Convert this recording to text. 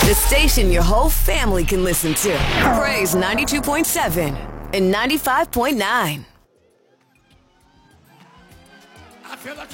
The station your whole family can listen to. Praise 92.7 and 95.9. I feel a